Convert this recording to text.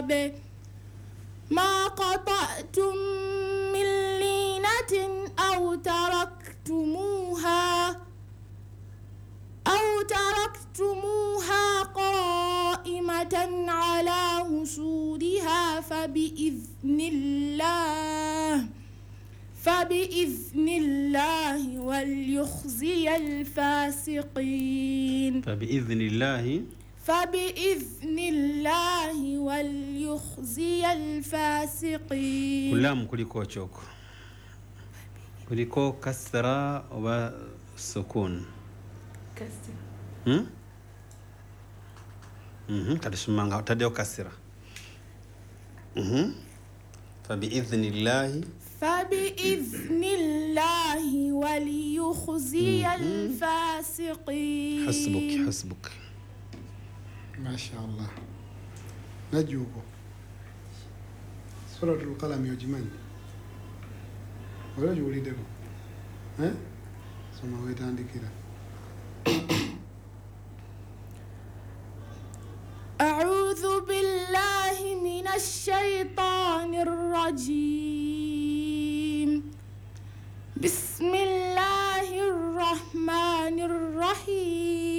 ما قطعتم من لينة أو تركتموها قائمة على أصولها فبإذن الله وليخزي الفاسقين. فبإذن الله وليخزي الفاسقين. كلام كلكو تشوك كلكو كسرة وسكون كسرة kada shimanga tadeo kasira فبإذن الله وليخزي الفاسقين. حسبك ما شاء الله. نجوكو سورة القلم يا جماعة ولا جولي دكو سما ويتان دي كده. أعوذ بالله من الشيطان الرجيم.